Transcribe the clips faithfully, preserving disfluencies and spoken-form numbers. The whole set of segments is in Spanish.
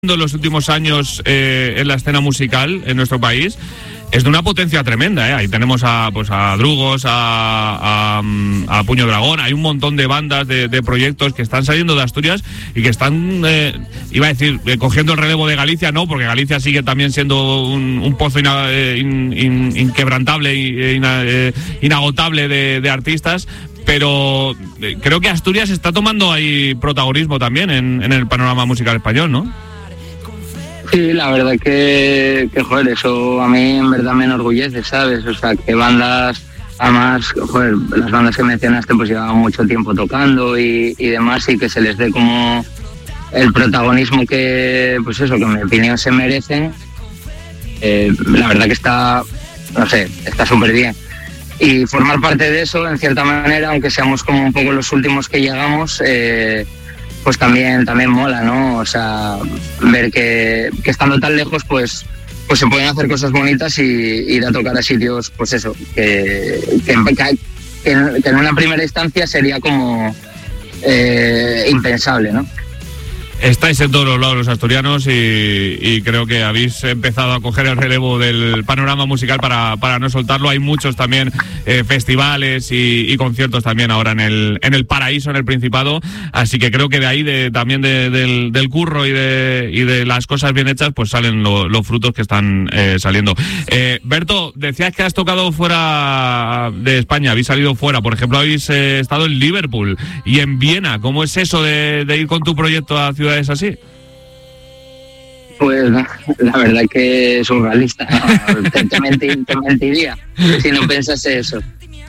en los últimos años eh, en la escena musical en nuestro país es de una potencia tremenda, ¿eh? Ahí tenemos a pues a Drugos, a, a, a Puño Dragón, hay un montón de bandas, de, de proyectos que están saliendo de Asturias y que están, eh, iba a decir, eh, cogiendo el relevo de Galicia, no, porque Galicia sigue también siendo un, un pozo ina, in, in, inquebrantable, ina, eh, inagotable de, de artistas. Pero eh, creo que Asturias está tomando ahí protagonismo también en, en el panorama musical español, ¿no? Sí, la verdad que, que, joder, eso a mí en verdad me enorgullece, ¿sabes? O sea, que bandas, además, joder, las bandas que mencionaste pues llevaban mucho tiempo tocando y, y demás, y que se les dé como el protagonismo que, pues eso, que en mi opinión se merecen. Eh, la verdad que está, no sé, está súper bien. Y formar parte de eso, en cierta manera, aunque seamos como un poco los últimos que llegamos, eh, pues también también mola, ¿no? O sea, ver que, que estando tan lejos, pues pues se pueden hacer cosas bonitas y ir a tocar a sitios, pues eso, que, que, que, que en una primera instancia sería como eh, impensable, ¿no? Estáis en todos los lados los asturianos y, y creo que habéis empezado a coger el relevo del panorama musical para, para no soltarlo. Hay muchos también eh, festivales y, y conciertos también ahora en el en el Paraíso, en el Principado, así que creo que de ahí de, también de, del, del curro y de, y de las cosas bien hechas pues salen lo, los frutos que están eh, saliendo. Eh, Berto, decías que has tocado fuera de España, habéis salido fuera, por ejemplo habéis eh, estado en Liverpool y en Viena. ¿Cómo es eso de, de ir con tu proyecto a ciudades es así? Pues la verdad que es surrealista, ¿no? te, te, mentir, te mentiría si no pensase eso.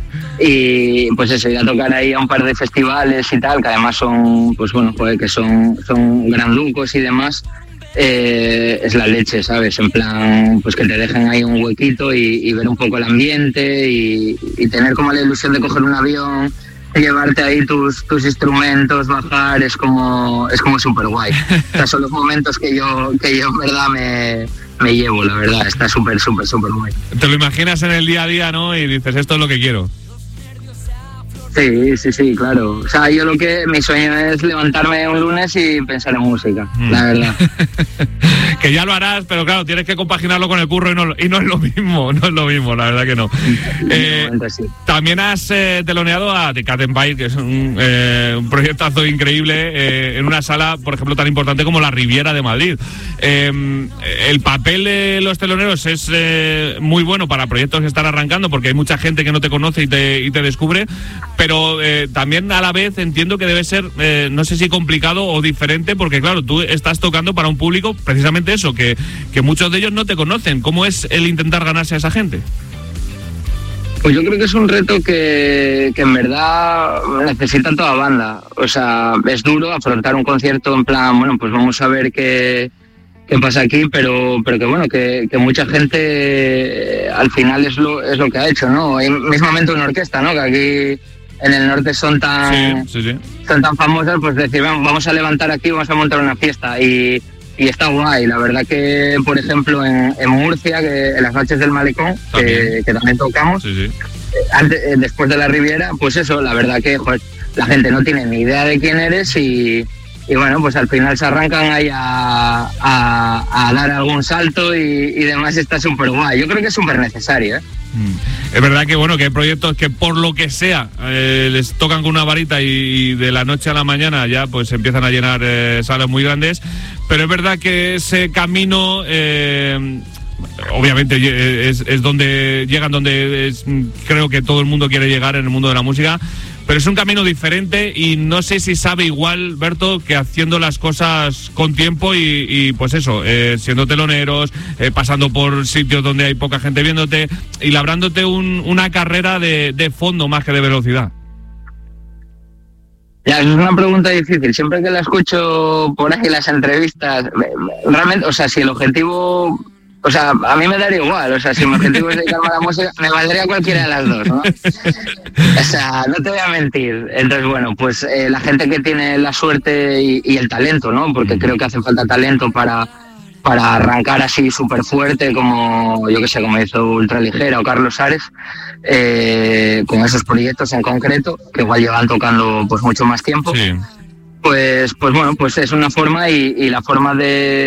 Y pues eso, ir a tocar ahí a un par de festivales y tal, que además son, pues bueno, joder, que son, son granducos y demás, eh, es la leche, ¿sabes? En plan, pues que te dejen ahí un huequito y, y ver un poco el ambiente y, y tener como la ilusión de coger un avión, llevarte ahí tus tus instrumentos, bajar, es como es como súper guay. O sea, son los momentos que yo que yo en verdad me, me llevo, la verdad, está súper, súper, súper guay. Te lo imaginas en el día a día, ¿no? Y dices, esto es lo que quiero. Sí, sí, sí, claro. O sea, yo lo que, mi sueño es levantarme un lunes y pensar en música, mm. la verdad. Que ya lo harás, pero claro, tienes que compaginarlo con el curro y no, y no es lo mismo, no es lo mismo, la verdad que no. Eh, sí. También has eh, teloneado a The Cat Empire, que es un, eh, un proyectazo increíble, eh, en una sala, por ejemplo, tan importante como la Riviera de Madrid. Eh, el papel de los teloneros es eh, muy bueno para proyectos que están arrancando, porque hay mucha gente que no te conoce y te, y te descubre, pero eh, también a la vez entiendo que debe ser, eh, no sé si complicado o diferente, porque claro, tú estás tocando para un público, precisamente eso, que, que muchos de ellos no te conocen. ¿Cómo es el intentar ganarse a esa gente? Pues yo creo que es un reto que, que en verdad necesita toda banda. O sea, es duro afrontar un concierto en plan, bueno, pues vamos a ver qué, qué pasa aquí, pero pero que bueno, que, que mucha gente eh, al final es lo, es lo que ha hecho, ¿no? Hay mismamente una orquesta, ¿no? Que aquí en el norte son tan sí, sí, sí. son tan famosas, pues decir, vamos a levantar aquí, vamos a montar una fiesta y, y está guay. La verdad que, por ejemplo, en, en Murcia, que en las noches del Malecón, ¿también? Que, que también tocamos, sí, sí. Antes, después de la Riviera, pues eso, la verdad que joder, la gente no tiene ni idea de quién eres y, y bueno, pues al final se arrancan ahí a, a, a dar algún salto y, y demás, está súper guay. Yo creo que es súper necesario, ¿eh? Es verdad que bueno, que hay proyectos que por lo que sea eh, les tocan con una varita y, y de la noche a la mañana ya pues empiezan a llenar eh, salas muy grandes, pero es verdad que ese camino eh, obviamente es, es donde llegan, donde es, creo que todo el mundo quiere llegar en el mundo de la música, pero es un camino diferente y no sé si sabe igual, Berto, que haciendo las cosas con tiempo y, y pues eso, eh, siendo teloneros, eh, pasando por sitios donde hay poca gente viéndote y labrándote un, una carrera de, de fondo más que de velocidad. Ya, es una pregunta difícil. Siempre que la escucho por ahí en las entrevistas, realmente, o sea, si el objetivo... O sea, a mí me daría igual, o sea, si mi objetivo es dedicarme a la música, me valdría cualquiera de las dos, ¿no? O sea, no te voy a mentir. Entonces, bueno, pues eh, la gente que tiene la suerte y, y el talento, ¿no? Porque creo que hace falta talento para, para arrancar así súper fuerte, como, yo que sé, como hizo Ultraligera o Carlos Ares, eh, con esos proyectos en concreto, que igual llevan tocando pues mucho más tiempo. Sí. Pues, pues bueno, pues es una forma y, y la forma de